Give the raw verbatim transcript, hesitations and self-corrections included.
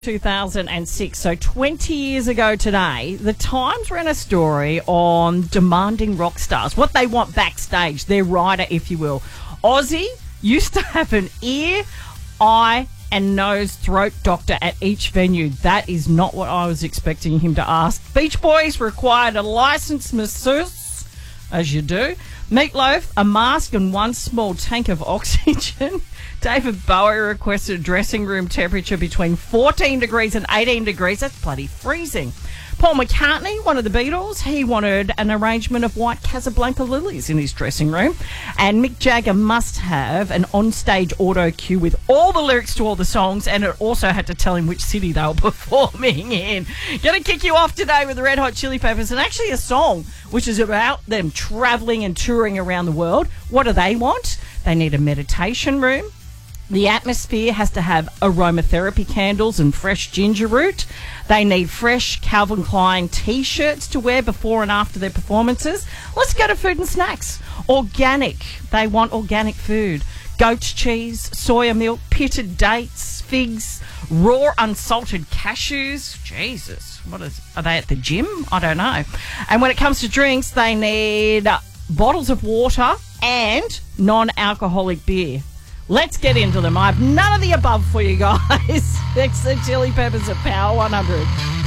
two thousand six, so twenty years ago today, the Times ran a story on demanding rock stars, what they want backstage, their rider, if you will. Ozzy used to have an ear, eye and nose throat doctor at each venue. That is not what I was expecting him to ask. Beach Boys required a licensed masseuse, as you do. Meatloaf, a mask and one small tank of oxygen. David Bowie requested a dressing room temperature between fourteen degrees and eighteen degrees. That's bloody freezing. Paul McCartney, one of the Beatles, he wanted an arrangement of white Casablanca lilies in his dressing room. And Mick Jagger must have an onstage auto cue with all the lyrics to all the songs, and it also had to tell him which city they were performing in. Going to kick you off today with the Red Hot Chili Peppers, and actually a song which is about them travelling and touring around the world. What do they want? They need a meditation room. The atmosphere has to have aromatherapy candles and fresh ginger root. They need fresh Calvin Klein T-shirts to wear before and after their performances. Let's go to food and snacks. Organic. They want organic food. Goat cheese, soya milk, pitted dates, figs, raw unsalted cashews. Jesus, what is, are they at the gym? I don't know. And when it comes to drinks, they need bottles of water and non-alcoholic beer. Let's get into them. I have none of the above for you guys. It's the Chili Peppers at Power one hundred.